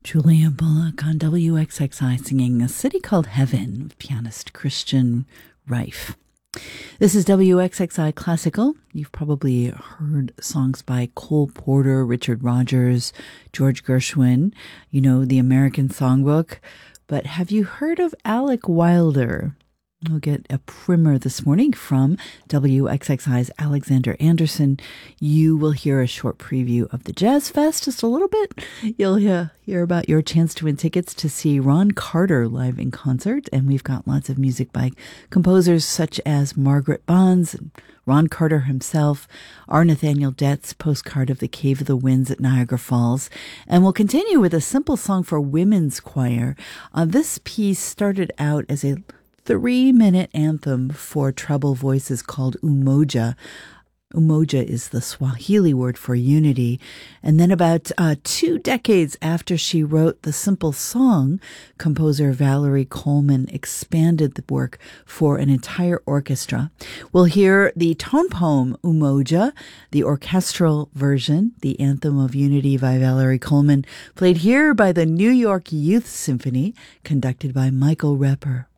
Julia Bullock on WXXI singing A City Called Heaven with pianist Christian Reif. This is WXXI Classical. You've probably heard songs by Cole Porter, Richard Rodgers, George Gershwin, you know, the American Songbook. But have you heard of Alec Wilder? We'll get a primer this morning from WXXI's Alexander Anderson. You will hear a short preview of the Jazz Fest, just a little bit. You'll hear about your chance to win tickets to see Ron Carter live in concert. And we've got lots of music by composers such as Margaret Bonds, and Ron Carter himself, our Nathaniel Detz, Postcard of the Cave of the Winds at Niagara Falls. And we'll continue with a simple song for women's choir. This piece started out as a 3-minute anthem for treble voices called Umoja. Umoja is the Swahili word for unity. And then about 2 decades after she wrote the simple song, composer Valerie Coleman expanded the work for an entire orchestra. We'll hear the tone poem Umoja, the orchestral version, the Anthem of Unity by Valerie Coleman, played here by the New York Youth Symphony, conducted by Michael Repper.